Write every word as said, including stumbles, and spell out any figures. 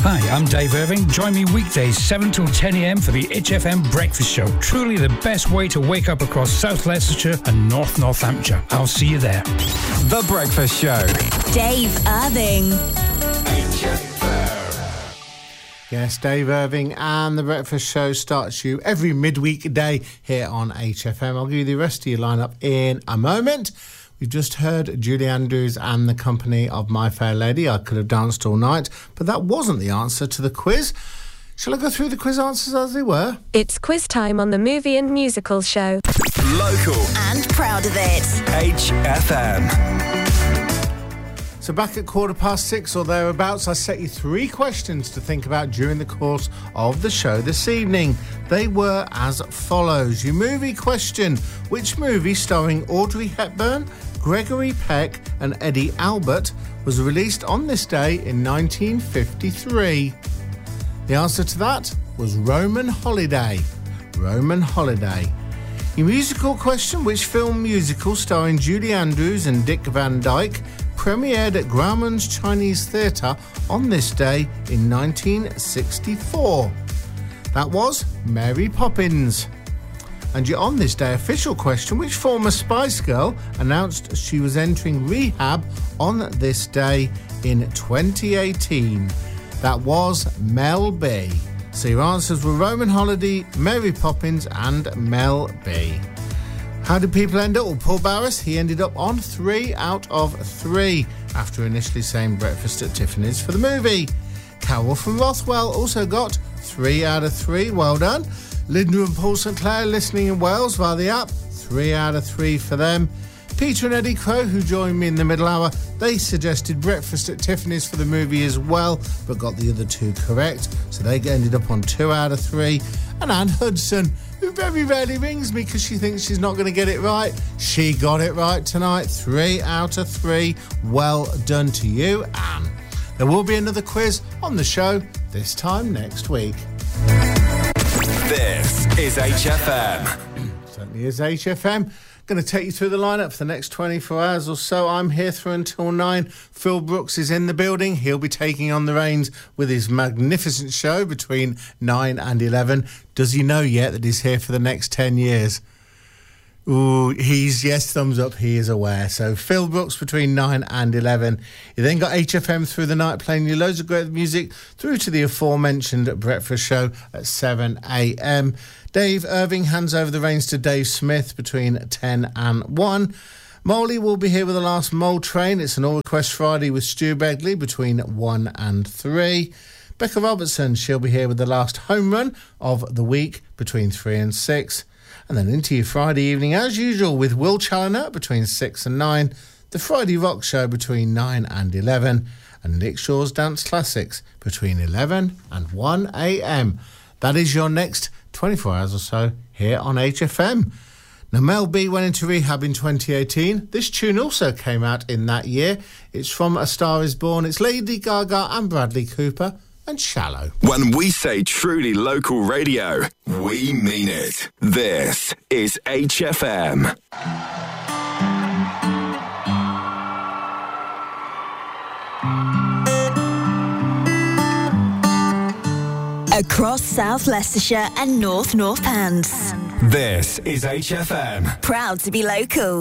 Hi, I'm Dave Irving. Join me weekdays seven till ten a m for the H F M Breakfast Show. Truly the best way to wake up across South Leicestershire and North Northamptonshire. I'll see you there. The Breakfast Show. Dave Irving. H F M. Yes, Dave Irving and The Breakfast Show starts you every midweek day here on H F M. I'll give you the rest of your lineup in a moment. We've just heard Julie Andrews and the Company of My Fair Lady. I could have danced all night, but that wasn't the answer to the quiz. Shall I go through the quiz answers as they were? It's quiz time on the Movie and Musical Show. Local. And proud of it. H F M. So back at quarter past six or thereabouts, I set you three questions to think about during the course of the show this evening. They were as follows. Your movie question: which movie starring Audrey Hepburn, Gregory Peck and Eddie Albert was released on this day in nineteen fifty-three? The answer to that was Roman Holiday. Roman Holiday. Your musical question: which film musical starring Julie Andrews and Dick Van Dyke premiered at Grauman's Chinese Theatre on this day in nineteen sixty-four? That was Mary Poppins. And your on this day official question: which former Spice Girl announced she was entering rehab on this day in twenty eighteen? That was Mel B. So your answers were Roman Holiday, Mary Poppins and Mel B. How did people end up? Well, Paul Barris, he ended up on three out of three after initially saying Breakfast at Tiffany's for the movie. Carol from Rothwell also got three out of three. Well done. Linda and Paul Saint Clair listening in Wales via the app. Three out of three for them. Peter and Eddie Crow, who joined me in the middle hour, they suggested Breakfast at Tiffany's for the movie as well, but got the other two correct. So they ended up on two out of three. And Anne Hudson, who very rarely rings me because she thinks she's not going to get it right, she got it right tonight. Three out of three. Well done to you, Anne. There will be another quiz on the show this time next week. This is H F M. Certainly is H F M. Going to take you through the lineup for the next twenty-four hours or so. I'm here through until nine. Phil Brooks is in the building. He'll be taking on the reins with his magnificent show between nine and eleven. Does he know yet that he's here for the next ten years? Ooh, he's, yes, thumbs up, he is aware. So Phil Brooks between nine and eleven. You then got H F M through the night playing you loads of great music through to the aforementioned breakfast show at seven a m. Dave Irving hands over the reins to Dave Smith between ten and one. Molly will be here with the last Mole Train. It's an All Request Friday with Stu Begley between one and three. Becca Robertson, she'll be here with the last home run of the week between three and six. And then into your Friday evening, as usual, with Will Challoner between six and nine, the Friday Rock Show between nine and eleven, and Nick Shaw's Dance Classics between eleven and one a m. That is your next twenty-four hours or so here on H F M. Now, Mel B went into rehab in twenty eighteen. This tune also came out in that year. It's from A Star Is Born. It's Lady Gaga and Bradley Cooper and Shallow. When we say truly local radio, we mean it. This is H F M. Across South Leicestershire and North Northants. This is H F M. Proud to be local.